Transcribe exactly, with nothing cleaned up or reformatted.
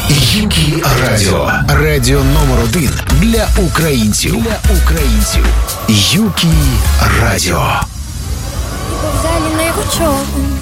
Юкі Радіо. Радіо номер один для українців. Для українців. Юкі Радіо. Взяли на його човен,